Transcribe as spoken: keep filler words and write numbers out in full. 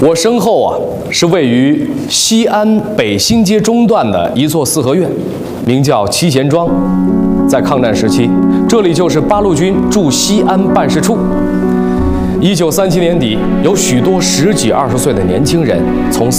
我身后啊，是位于西安北新街中段的一座四合院，名叫七贤庄。在抗战时期，这里就是八路军驻西安办事处。一九三七年底，有许多十几二十岁的年轻人从